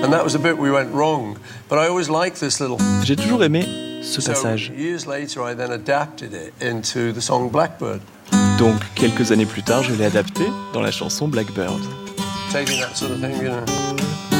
And that was a bit we went wrong, but I always liked this little. J'ai toujours aimé ce passage. So years later, I then adapted it into the song Blackbird. Donc, quelques années plus tard, je l'ai adapté dans la chanson Blackbird. Taking that sort of thing, you know.